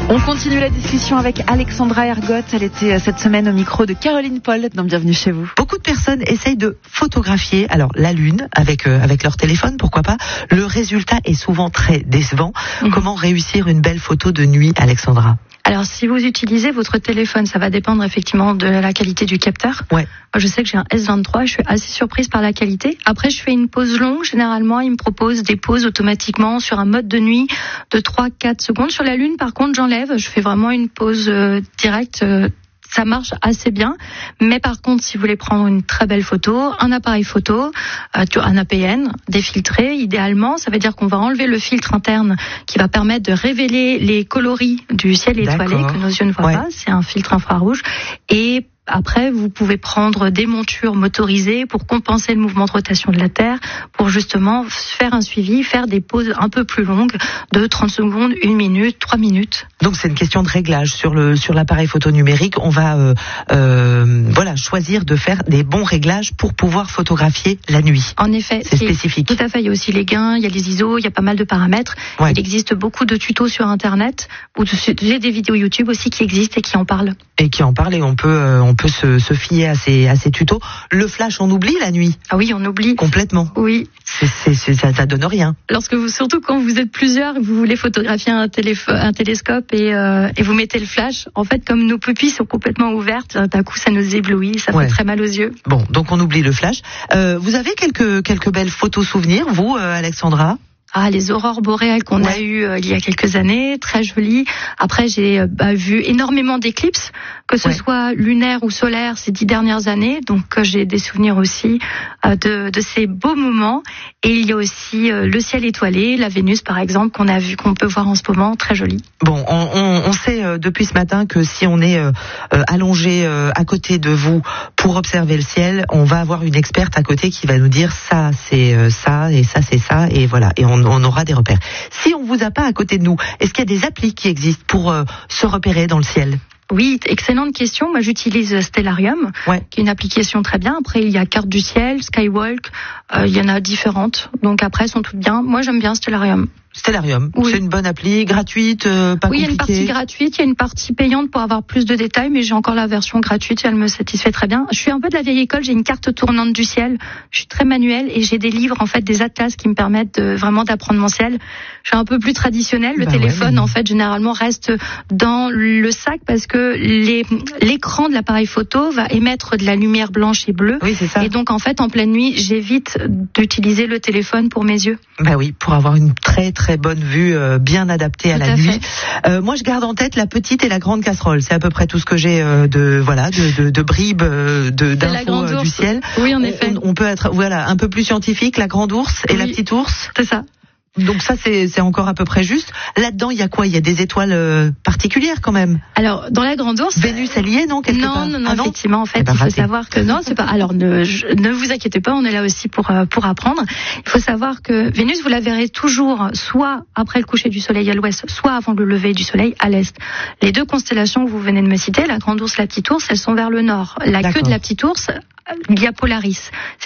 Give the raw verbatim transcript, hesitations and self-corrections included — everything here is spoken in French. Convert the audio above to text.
On continue la discussion avec Alexandra Ergotte. Elle était cette semaine au micro de Caroline Paul dans Bienvenue chez vous. Beaucoup de personnes essayent de photographier alors la Lune avec euh, avec leur téléphone, pourquoi pas. Le résultat est souvent très décevant. Mmh. Comment réussir une belle photo de nuit, Alexandra ? Alors, si vous utilisez votre téléphone, ça va dépendre effectivement de la qualité du capteur. Ouais. Moi, je sais que j'ai un S vingt-trois et je suis assez surprise par la qualité. Après, je fais une pause longue. Généralement, il me propose des pauses automatiquement sur un mode de nuit de trois à quatre secondes. Sur la Lune, par contre, j'enlève. Je fais vraiment une pause euh, directe. Euh, Ça marche assez bien, mais par contre, si vous voulez prendre une très belle photo, un appareil photo, un A P N défiltré, idéalement, ça veut dire qu'on va enlever le filtre interne qui va permettre de révéler les coloris du ciel étoilé D'accord. que nos yeux ne voient ouais. pas. C'est un filtre infrarouge. Et après, vous pouvez prendre des montures motorisées pour compenser le mouvement de rotation de la Terre, pour justement faire un suivi, faire des pauses un peu plus longues de trente secondes, une minute, trois minutes. Donc c'est une question de réglage sur le sur l'appareil photo numérique. On va euh, euh, voilà choisir de faire des bons réglages pour pouvoir photographier la nuit. En effet, c'est spécifique. Tout à fait. Il y a aussi les gains, il y a les I S O, il y a pas mal de paramètres. Ouais. Il existe beaucoup de tutos sur Internet ou j'ai des vidéos YouTube aussi qui existent et qui en parlent. Et qui en parlent et on peut euh, on peut se, se fier à ces à ces tutos. Le flash, on oublie la nuit. Ah oui, on oublie complètement. Oui. C'est, c'est, c'est, ça, ça donne rien. Lorsque vous, surtout quand vous êtes plusieurs, vous voulez photographier un, téléf- un télescope et, euh, et vous mettez le flash. En fait, comme nos pupilles sont complètement ouvertes, d'un coup, ça nous éblouit, ça ouais. fait très mal aux yeux. Bon, donc on oublie le flash. Euh, vous avez quelques quelques belles photos souvenirs, vous, euh, Alexandra ? Ah, les aurores boréales qu'on ouais. a eues euh, il y a quelques années, très jolies. Après, j'ai euh, bah, vu énormément d'éclipses, que ce ouais. soit lunaire ou solaire ces dix dernières années. Donc, euh, j'ai des souvenirs aussi euh, de, de ces beaux moments. Et il y a aussi euh, le ciel étoilé, la Vénus par exemple, qu'on a vu, qu'on peut voir en ce moment, très jolie. Bon, on, on, on sait euh, depuis ce matin que si on est euh, euh, allongé euh, à côté de vous pour observer le ciel, on va avoir une experte à côté qui va nous dire ça, c'est euh, ça et ça, c'est ça, et voilà. Et on on aura des repères. Si on vous a pas à côté de nous, est-ce qu'il y a des applis qui existent pour euh, se repérer dans le ciel ? Oui, excellente question. Moi, j'utilise Stellarium, ouais. qui est une application très bien. Après, il y a Carte du ciel, Skywalk, euh, il y en a différentes. Donc après, elles sont toutes bien. Moi, j'aime bien Stellarium. Stellarium, oui. c'est une bonne appli, gratuite, euh, pas oui, compliquée. Oui, il y a une partie gratuite, il y a une partie payante pour avoir plus de détails, mais j'ai encore la version gratuite et elle me satisfait très bien. Je suis un peu de la vieille école, j'ai une carte tournante du ciel, je suis très manuelle et j'ai des livres, en fait, des atlas qui me permettent de, vraiment d'apprendre mon ciel. Je suis un peu plus traditionnelle, le bah téléphone, ouais, mais... en fait, généralement reste dans le sac parce que les, l'écran de l'appareil photo va émettre de la lumière blanche et bleue. Oui, c'est ça. Et donc, en fait, en pleine nuit, j'évite d'utiliser le téléphone pour mes yeux. Bah oui, pour avoir une très très bonne vue, euh, bien adaptée à tout la à nuit. Euh, moi, je garde en tête la petite et la grande casserole. C'est à peu près tout ce que j'ai euh, de voilà de, de, de bribes euh, de d'infos euh, du ciel. Oui, en on, effet. On, on peut être voilà un peu plus scientifique. La grande ours et oui. la petite ours. C'est ça. Donc ça, c'est, c'est encore à peu près juste. Là-dedans, il y a quoi ? Il y a des étoiles euh, particulières quand même. Alors, dans la grande ours... Vénus, elle y est, non quelque Non, part non, non, ah, non effectivement, en fait, ben, il faut raté. savoir que... Non, c'est pas... Alors, ne, je, ne vous inquiétez pas, on est là aussi pour, euh, pour apprendre. Il faut savoir que Vénus, vous la verrez toujours soit après le coucher du soleil à l'ouest, soit avant le lever du soleil à l'est. Les deux constellations que vous venez de me citer, la grande ours, la petite ours, elles sont vers le nord. La D'accord. queue de la petite ours... il y a Polaris.